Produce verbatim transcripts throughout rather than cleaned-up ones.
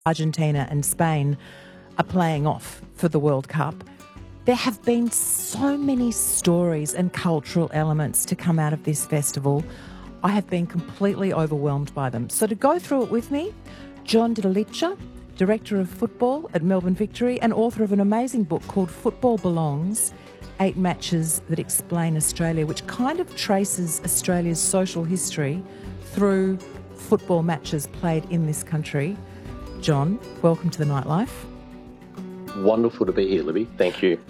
Argentina and Spain are playing off for the World Cup. There have been so many stories and cultural elements to come out of this festival. I have been completely overwhelmed by them. So to go through it with me, John Didalica, Director of Football at Melbourne Victory and author of an amazing book called Football Belongs, Eight Matches That Explain Australia, which kind of traces Australia's social history through football matches played in this country. John, welcome to The Nightlife. Wonderful to be here, Libby. Thank you.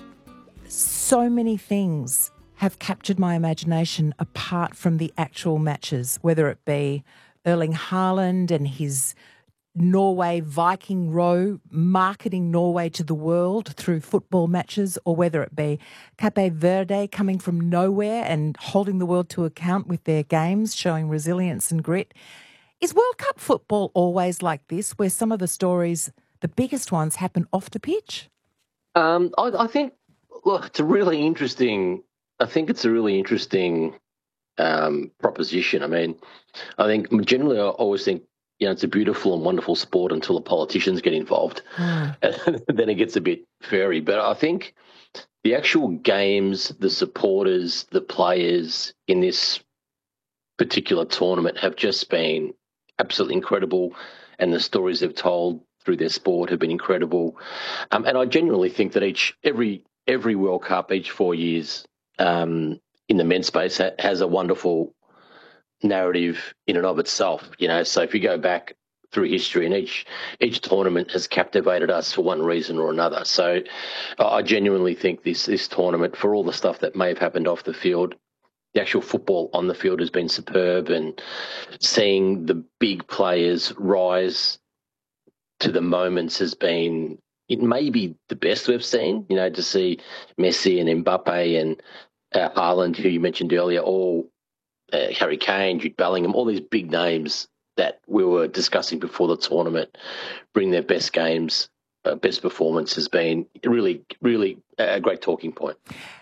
So many things have captured my imagination apart from the actual matches, whether it be Erling Haaland and his Norway Viking row marketing Norway to the world through football matches, or whether it be Cape Verde coming from nowhere and holding the world to account with their games, showing resilience and grit. Is World Cup football always like this, where some of the stories, the biggest ones, happen off the pitch? Um, I, I think, look, it's a really interesting, I think it's a really interesting um, proposition. I mean, I think generally I always think, you know, it's a beautiful and wonderful sport until the politicians get involved. Mm. And then it gets a bit fairy. But I think the actual games, the supporters, the players in this particular tournament have just been absolutely incredible, and the stories they've told through their sport have been incredible. Um, and I genuinely think that each every every World Cup, each four years um, in the men's space ha- has a wonderful narrative in and of itself. You know, so if you go back through history, and each each tournament has captivated us for one reason or another. So I genuinely think this this tournament, for all the stuff that may have happened off the field, the actual football on the field has been superb, and seeing the big players rise to the moments has been, it may be the best we've seen, you know, to see Messi and Mbappe and uh, Haaland, who you mentioned earlier, all uh, Harry Kane, Jude Bellingham, all these big names that we were discussing before the tournament bring their best games, uh, best performance has been really, really a great talking point.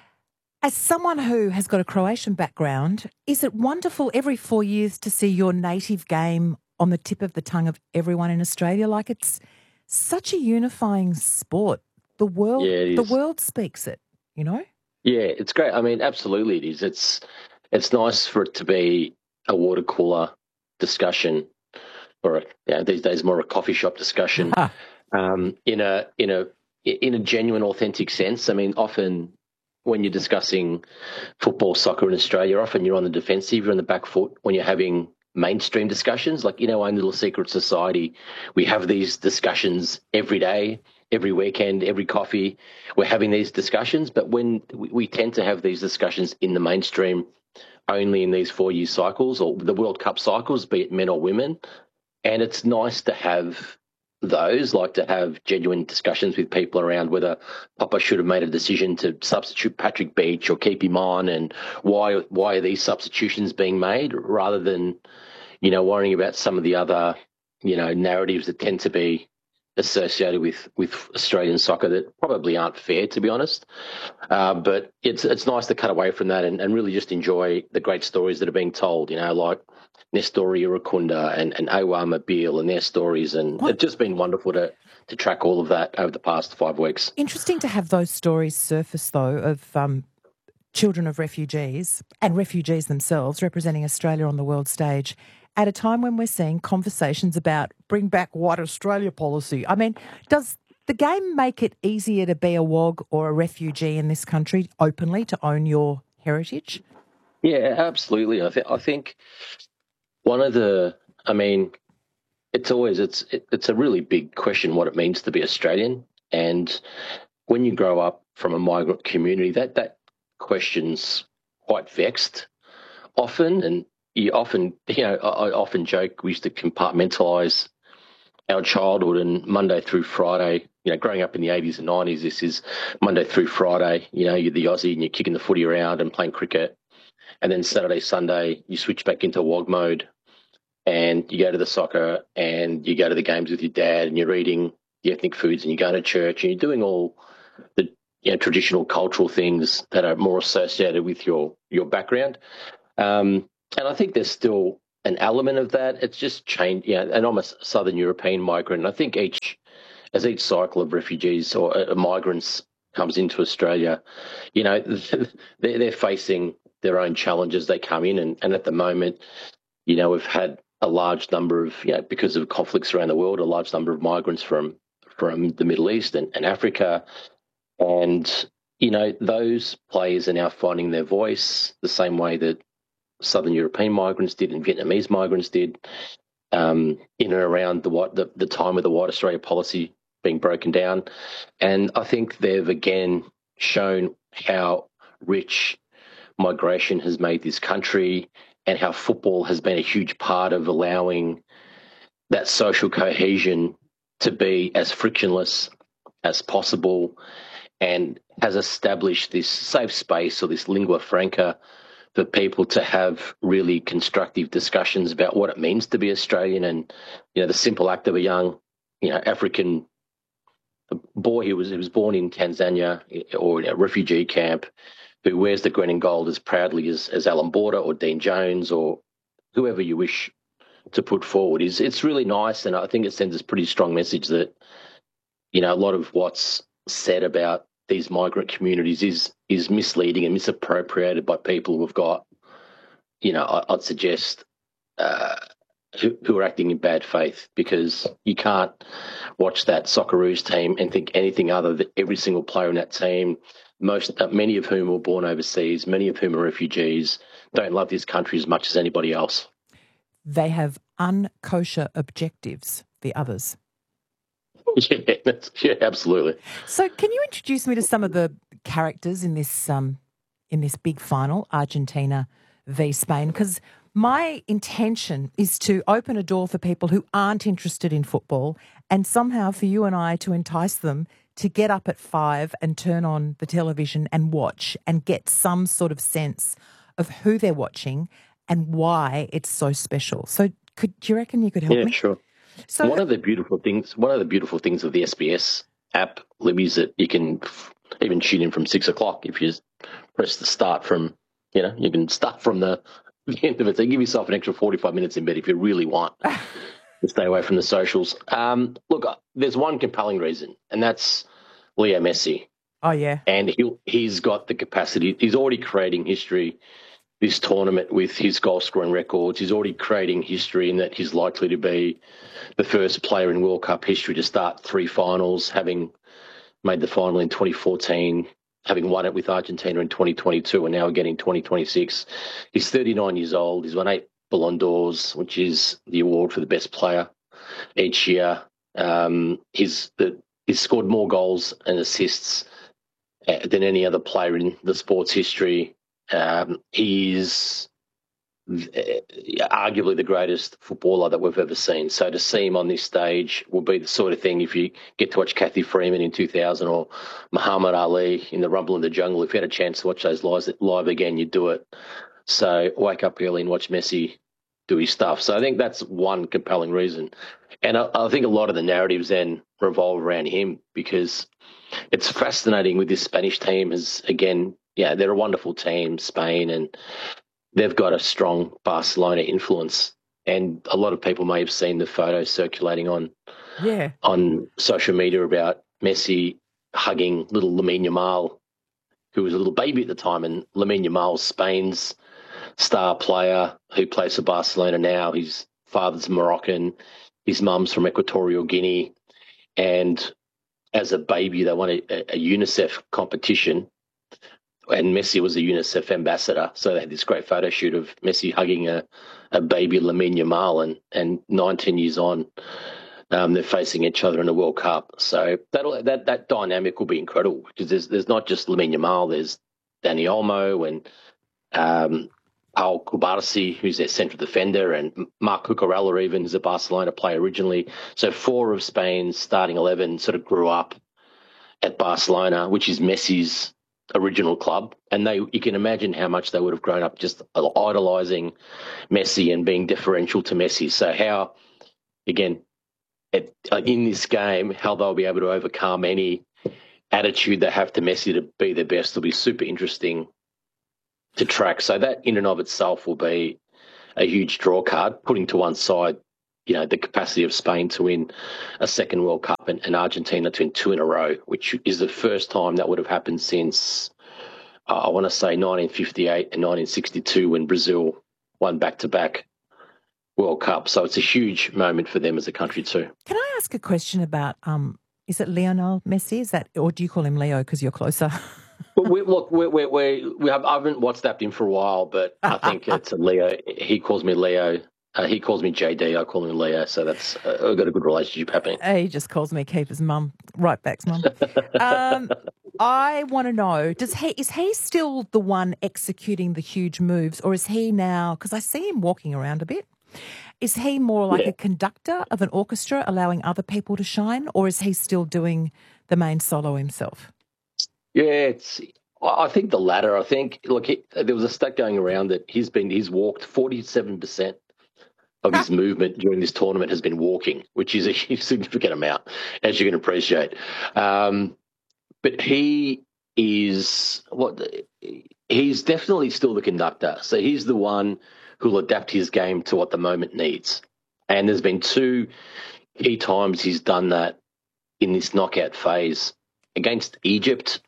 As someone who has got a Croatian background, is it wonderful every four years to see your native game on the tip of the tongue of everyone in Australia? Like, it's such a unifying sport. The world, yeah, the world speaks it, you know? Yeah, it's great. I mean, absolutely it is. It's it's nice for it to be a water cooler discussion, or you know, these days more a coffee shop discussion, um, in a in a in a genuine, authentic sense. I mean, often when you're discussing football, soccer in Australia, often you're on the defensive, you're on the back foot when you're having mainstream discussions. Like, in our own little secret society, we have these discussions every day, every weekend, every coffee. We're having these discussions, but when we, we tend to have these discussions in the mainstream only in these four-year cycles or the World Cup cycles, be it men or women. And it's nice to have those, like to have genuine discussions with people around whether Papa should have made a decision to substitute Patrick Beach or keep him on, and why why are these substitutions being made, rather than, you know, worrying about some of the other, you know, narratives that tend to be associated with, with Australian soccer that probably aren't fair, to be honest. Uh, but it's it's nice to cut away from that and, and really just enjoy the great stories that are being told, you know, like Nestor Irukunda and, and Awa Mabil and their stories. And what? It's just been wonderful to, to track all of that over the past five weeks. Interesting to have those stories surface, though, of um, children of refugees and refugees themselves representing Australia on the world stage at a time when we're seeing conversations about bring back white Australia policy. I mean, does the game make it easier to be a W O G or a refugee in this country openly, to own your heritage? Yeah, absolutely. I, th- I think one of the, I mean, it's always, it's it, it's a really big question what it means to be Australian. And when you grow up from a migrant community, that, that question's quite vexed often. And you often, you know, I, I often joke we used to compartmentalise our childhood, and Monday through Friday, you know, growing up in the eighties and nineties, this is Monday through Friday, you know, you're the Aussie and you're kicking the footy around and playing cricket. And then Saturday, Sunday, you switch back into W O G mode and you go to the soccer and you go to the games with your dad and you're eating the ethnic foods and you're going to church and you're doing all the, you know, traditional cultural things that are more associated with your, your background. Um, and I think there's still an element of that. It's just changed. Yeah, and I'm a Southern European migrant. I think each, as each cycle of refugees or uh, migrants comes into Australia, you know, they're, they're facing their own challenges. They come in, and, and at the moment, you know, we've had a large number of, you know, because of conflicts around the world, a large number of migrants from from the Middle East and, and Africa. And, you know, those players are now finding their voice the same way that Southern European migrants did and Vietnamese migrants did, um, in and around the, the the time of the White Australia policy being broken down. And I think they've again shown how rich migration has made this country and how football has been a huge part of allowing that social cohesion to be as frictionless as possible, and has established this safe space or this lingua franca for people to have really constructive discussions about what it means to be Australian. And, you know, the simple act of a young, you know, African boy who was, who was born in Tanzania or in a refugee camp who wears the green and gold as proudly as, as Alan Border or Dean Jones or whoever you wish to put forward is it's really nice. And I think it sends a pretty strong message that, you know, a lot of what's said about these migrant communities is is misleading and misappropriated by people who have got, you know, I, I'd suggest uh, who, who are acting in bad faith, because you can't watch that Socceroos team and think anything other than every single player in that team, most uh, many of whom were born overseas, many of whom are refugees, don't love this country as much as anybody else. They have unkosher objectives, the others. Yeah, that's, yeah, absolutely. So, can you introduce me to some of the characters in this um, in this big final, Argentina v Spain? Because my intention is to open a door for people who aren't interested in football, and somehow for you and I to entice them to get up at five and turn on the television and watch and get some sort of sense of who they're watching and why it's so special. So, could do you reckon you could help yeah, me? Yeah, sure. So one of the beautiful things, one of the beautiful things of the S B S app, Libby, is that you can even tune in from six o'clock if you just press the start from, you know, you can start from the, the end of it. So give yourself an extra forty-five minutes in bed if you really want to stay away from the socials. Um, look, there's one compelling reason, and that's Leo Messi. Oh yeah, and he he's got the capacity. He's already creating history this tournament with his goal scoring records. He's already creating history in that he's likely to be the first player in World Cup history to start three finals, having made the final in twenty fourteen, having won it with Argentina in twenty twenty-two, and now again in twenty twenty-six. He's thirty-nine years old. He's won eight Ballon d'Ors, which is the award for the best player each year. Um, he's, the, he's scored more goals and assists than any other player in the sport's history. Um, he's arguably the greatest footballer that we've ever seen. So to see him on this stage will be the sort of thing, if you get to watch Kathy Freeman in two thousand or Muhammad Ali in the Rumble in the Jungle, if you had a chance to watch those live, live again, you'd do it. So wake up early and watch Messi do his stuff. So I think that's one compelling reason. And I, I think a lot of the narratives then revolve around him, because it's fascinating with this Spanish team. Is again, yeah, they're a wonderful team, Spain, and they've got a strong Barcelona influence. And a lot of people may have seen the photos circulating on yeah. on social media about Messi hugging little Lamine Yamal, who was a little baby at the time. And Lamine Yamal's Spain's star player who plays for Barcelona now. His father's Moroccan, his mum's from Equatorial Guinea. And as a baby, they won a, a UNICEF competition, and Messi was a UNICEF ambassador. So they had this great photo shoot of Messi hugging a, a baby Lamine Yamal, and, and nineteen years on, um, they're facing each other in the World Cup. So that'll, that that dynamic will be incredible, because there's there's not just Lamine Yamal, there's Dani Olmo and um, Paul Kubarsi, who's their central defender, and Marc Cucurella even, who's a Barcelona player originally. So four of Spain's starting eleven sort of grew up at Barcelona, which is Messi's original club, and they you can imagine how much they would have grown up just idolising Messi and being deferential to Messi. So how, again, at, in this game, how they'll be able to overcome any attitude they have to Messi to be their best will be super interesting to track. So that in and of itself will be a huge draw card, putting to one side, you know, the capacity of Spain to win a second World Cup and, and Argentina to win two in a row, which is the first time that would have happened since, uh, I want to say, nineteen fifty-eight and nineteen sixty-two when Brazil won back-to-back World Cup. So it's a huge moment for them as a country too. Can I ask a question about, um, is it Lionel Messi? Is that, or do you call him Leo because you're closer? Well, we, look, we we we we have. I haven't WhatsApped him for a while, but I think it's a Leo. He calls me Leo. Uh, he calls me J D. I call him Leo. So that's uh, I've got a good relationship happening. He just calls me Keeper's mum, right back's mum. um, I want to know: Does he is he still the one executing the huge moves, or is he now? Because I see him walking around a bit. Is he more like yeah. a conductor of an orchestra, allowing other people to shine, or is he still doing the main solo himself? Yeah, it's. I think the latter. I think. Look, he, there was a stat going around that he's been he's walked forty-seven percent of his movement during this tournament has been walking, which is a significant amount, as you can appreciate. Um, but he is what he's definitely still the conductor. So he's the one who'll adapt his game to what the moment needs. And there's been two key times he's done that in this knockout phase. Against Egypt,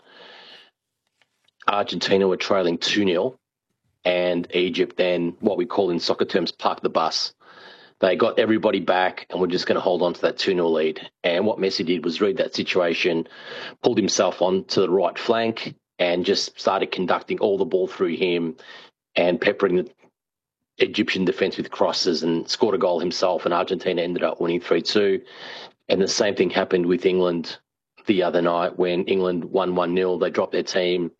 Argentina were trailing two nil, and Egypt then, what we call in soccer terms, parked the bus. They got everybody back and were just going to hold on to that two nil lead. And what Messi did was read that situation, pulled himself onto the right flank and just started conducting all the ball through him and peppering the Egyptian defence with crosses and scored a goal himself, and Argentina ended up winning three two. And the same thing happened with England the other night when England won one nil. They dropped their team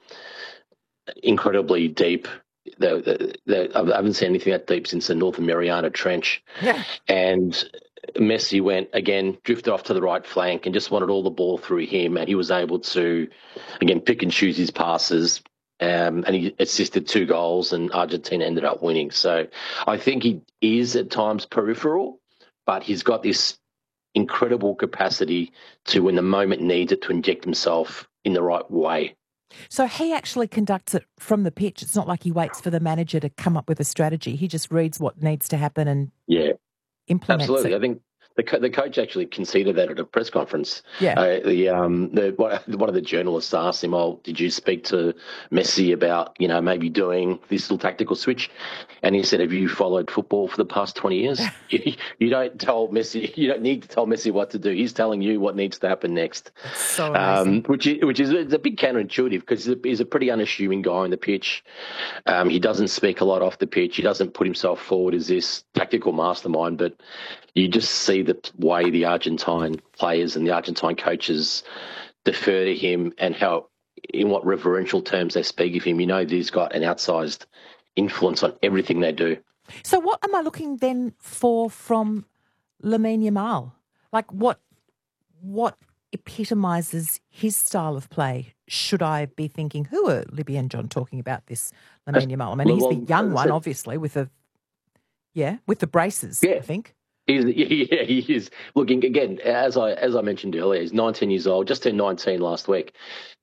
incredibly deep. They, they, they, I haven't seen anything that deep since the Northern Mariana Trench. Yeah. And Messi went, again, drifted off to the right flank and just wanted all the ball through him, and he was able to, again, pick and choose his passes. Um, and he assisted two goals, and Argentina ended up winning. So I think he is at times peripheral, but he's got this incredible capacity to, when the moment needs it, to inject himself in the right way. So he actually conducts it from the pitch. It's not like he waits for the manager to come up with a strategy. He just reads what needs to happen and yeah, implements absolutely. it. I think the co- the coach actually conceded that at a press conference. Yeah. Uh, the um the one of the journalists asked him, "Oh, did you speak to Messi about, you know, maybe doing this little tactical switch?" And he said, "Have you followed football for the past twenty years? you, you don't tell Messi. You don't need to tell Messi what to do. He's telling you what needs to happen next." So um, which is, which is it's a bit counterintuitive because he's a, he's a pretty unassuming guy on the pitch. Um, he doesn't speak a lot off the pitch. He doesn't put himself forward as this tactical mastermind, but you just see the way the Argentine players and the Argentine coaches defer to him and how, in what reverential terms they speak of him. You know that he's got an outsized influence on everything they do. So what am I looking then for from Lamine Yamal? Like what what epitomises his style of play? Should I be thinking, who are Libby and John talking about this Lamine Yamal? I mean, he's the young one, obviously, with the, yeah, with the braces, yeah. I think. He's, yeah, he is. Looking, again, as I as I mentioned earlier, he's nineteen years old, just turned nineteen last week.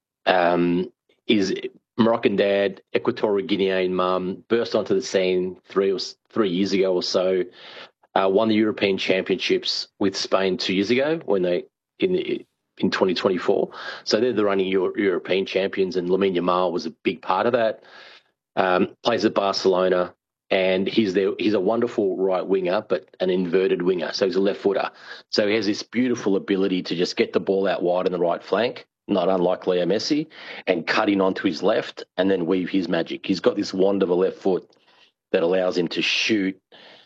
Um, he's Moroccan dad, Equatorial Guinean mum, burst onto the scene three or three years ago or so. Uh, won the European Championships with Spain two years ago when they in the, in twenty twenty-four. So they're the reigning Euro- European champions, and Lamine Yamal was a big part of that. Um, plays at Barcelona. And he's there. He's a wonderful right winger, but an inverted winger. So he's a left footer. So he has this beautiful ability to just get the ball out wide on the right flank, not unlike Leo Messi, and cut in onto his left and then weave his magic. He's got this wand of a left foot that allows him to shoot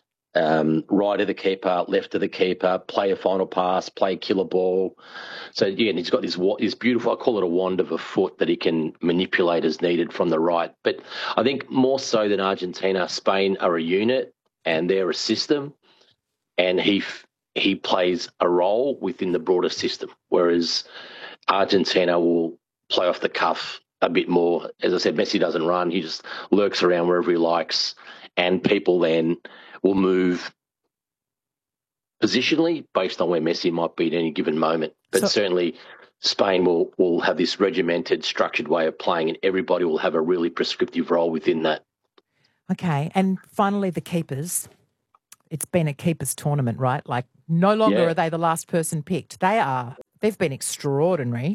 um, right of the keeper, left of the keeper, play a final pass, play a killer ball. So, yeah, and he's got this, this beautiful, I call it a wand of a foot that he can manipulate as needed from the right. But I think more so than Argentina, Spain are a unit and they're a system, and he he plays a role within the broader system, whereas Argentina will play off the cuff a bit more. As I said, Messi doesn't run. He just lurks around wherever he likes, and people then will move positionally based on where Messi might be at any given moment. But so, certainly Spain will, will have this regimented, structured way of playing, and everybody will have a really prescriptive role within that. Okay, and finally the keepers. It's been a keepers tournament, right? Like no longer Yeah. are they the last person picked. They are. They've been extraordinary.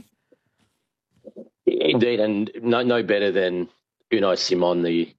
Indeed, and no no better than Unai Simon, the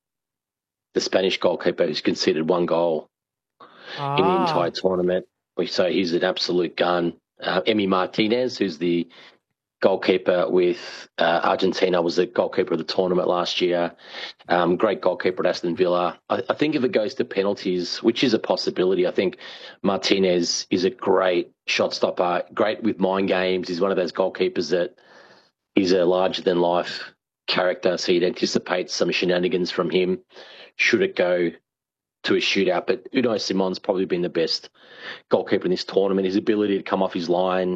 the Spanish goalkeeper, who's conceded one goal Ah. in the entire tournament. So he's an absolute gun. Uh, Emi Martinez, who's the goalkeeper with uh, Argentina, was the goalkeeper of the tournament last year. Um, great goalkeeper at Aston Villa. I, I think if it goes to penalties, which is a possibility, I think Martinez is a great shot stopper, great with mind games. He's one of those goalkeepers that is a larger-than-life character, so you'd anticipate some shenanigans from him should it go to a shootout. But Unai Simon's probably been the best goalkeeper in this tournament. His ability to come off his line,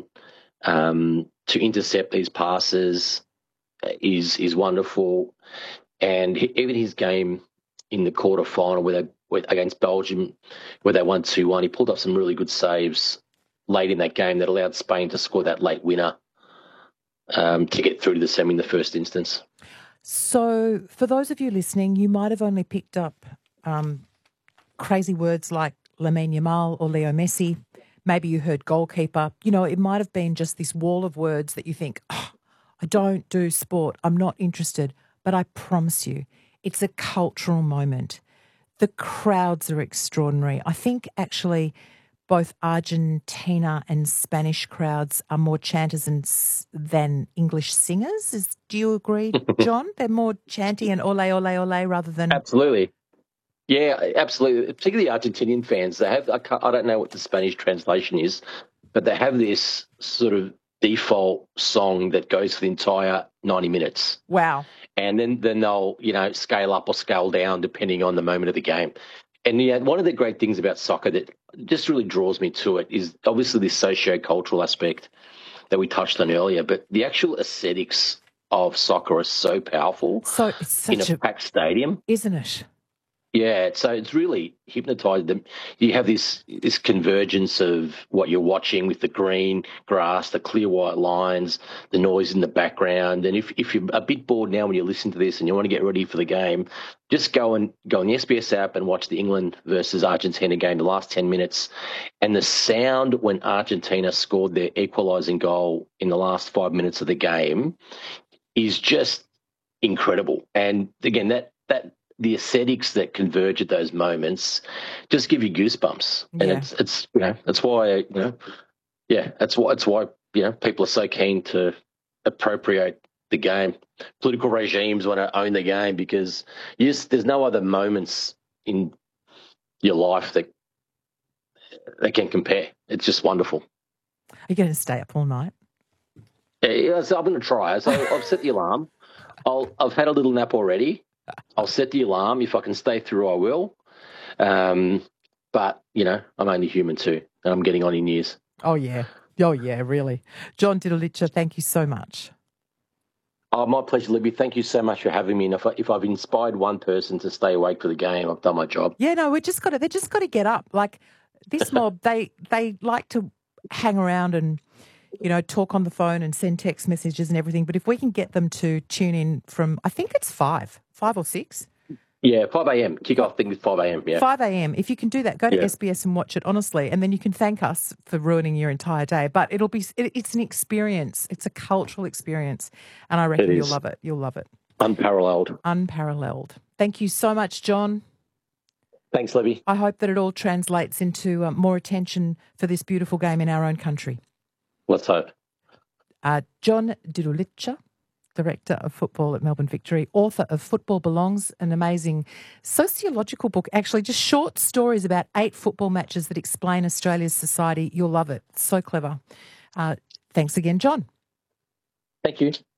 um, to intercept these passes is is wonderful. And he, even his game in the quarter-final where they, where, against Belgium, where they won two one, he pulled off some really good saves late in that game that allowed Spain to score that late winner um, to get through to the semi in the first instance. So for those of you listening, you might have only picked up um, crazy words like Lamine Yamal or Leo Messi. Maybe you heard goalkeeper. You know, it might have been just this wall of words that you think, oh, I don't do sport. I'm not interested. But I promise you, it's a cultural moment. The crowds are extraordinary. I think actually both Argentina and Spanish crowds are more chanters and, than English singers. Is, do you agree, John? They're more chanty and ole, ole, ole rather than... Absolutely. Yeah, absolutely. Particularly Argentinian fans. They have, I, can't, I don't know what the Spanish translation is, but they have this sort of default song that goes for the entire ninety minutes. Wow. And then, then they'll, you know, scale up or scale down depending on the moment of the game. And yeah, one of the great things about soccer that just really draws me to it is obviously this socio-cultural aspect that we touched on earlier, but the actual aesthetics of soccer are so powerful. So it's such in a, a packed stadium, isn't it? Yeah, so it's really hypnotised them. You have this this convergence of what you're watching with the green grass, the clear white lines, the noise in the background. And if, if you're a bit bored now when you listen to this and you want to get ready for the game, just go and go on the S B S app and watch the England versus Argentina game, the last ten minutes. And the sound when Argentina scored their equalising goal in the last five minutes of the game is just incredible. And again, that that the aesthetics that converge at those moments just give you goosebumps. And Yeah. it's, it's, you know, that's why, you know, yeah, that's why, that's why, you know, people are so keen to appropriate the game. Political regimes want to own the game because yes, there's no other moments in your life that, that can compare. It's just wonderful. Are you going to stay up all night? Yeah, yeah, so I'm going to try. So I've set the alarm. I'll, I've had a little nap already. I'll set the alarm. If I can stay through, I will. Um, but, you know, I'm only human too, and I'm getting on in years. Oh, yeah. Oh, yeah, really. John Didulica, thank you so much. Oh, my pleasure, Libby. Thank you so much for having me. And if, I, if I've inspired one person to stay awake for the game, I've done my job. Yeah, no, we just got to, they just got to get up. Like this mob, they they like to hang around and, you know, talk on the phone and send text messages and everything. But if we can get them to tune in from, I think it's five, five or six. Yeah, five a.m. Kick-off thing is five a.m. Yeah, five a.m. If you can do that, go to Yeah. S B S and watch it, honestly, and then you can thank us for ruining your entire day. But it'll be, it, it's an experience. It's a cultural experience. And I reckon It you'll is. love it. You'll love it. unparalleled. Unparalleled. Thank you so much, John. Thanks, Libby. I hope that it all translates into uh, more attention for this beautiful game in our own country. Let's hope. Uh, John Didulica, Director of Football at Melbourne Victory, author of Football Belongs, an amazing sociological book, actually just short stories about eight football matches that explain Australia's society. You'll love it. So clever. Uh, thanks again, John. Thank you.